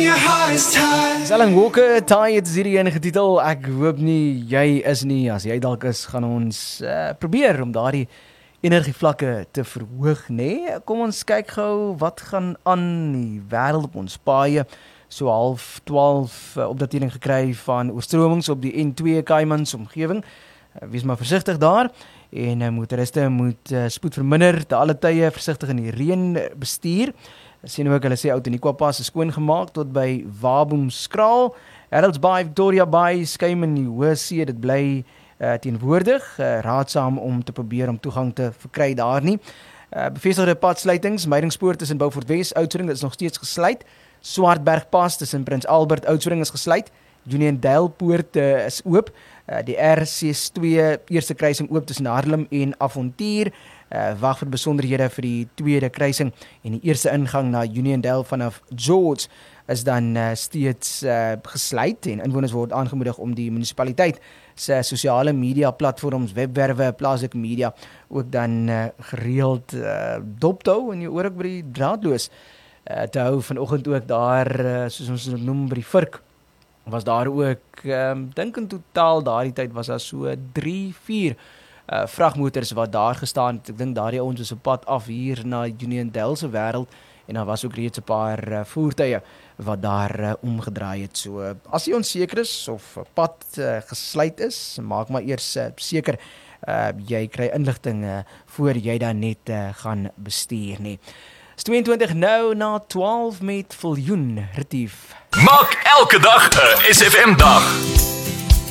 your heart is tied. Alan Walker, Tie, het is hierdie enige titel. Ek hoop nie, jy is nie. As jy dalk is, gaan ons probeer om daardie energievlakke te verhoog, nee? Kom ons kyk gou, wat gaan aan die wêreld op ons paaie. So 11:30 opdatering gekry van oorstromings op die N2 Kaimans omgewing. Wees maar versigtig daar. En motoriste moet spoed verminder, te alle tye versigtig in die reën bestuur. Sien ook, hulle sê Outeniqua Pas is skoongemaak tot by Waboomskraal. Harold's Bay, Victoria Bay, skuim in die Hoë See, dit bly teenwoordig. Raadsaam om te probeer om toegang te verkry daar nie. Bevestigde padsluitings, Meiringspoort tussen Beaufort Wes, Oudtshoorn is nog steeds gesluit. Swartbergpas tussen Prins Albert, Oudtshoorn is gesluit. Union Dale Poort is oop. Die R62 eerste kruising oop tussen Haarlem en Avontuur. Wag vir besonderhede vir die tweede kruising en die eerste ingang na Uniondale vanaf George is dan steeds gesluit en inwoners word aangemoedig om die munisipaliteit se sosiale media platforms, webwerwe, plaaslike media ook dan gereeld dop te hou en jy ook by die draadloos te hou. Vanoggend ook daar, soos ons dit noem, by die Virk was daar ook, dink in totaal daardie tyd was daar so 3-4 vragmotors wat daar gestaan het. Ek dink daardie ouens is op pad af hier na Uniondale se wêreld en daar was ook reeds 'n paar voertuie wat daar omgedraai het. So as jy onseker is of pad gesluit is, maak maar eers seker jy kry inligting voor jy dan net gaan bestuur nie. 22 nou na 12 met Viljoen Retief. Maak elke dag 'n SFM dag.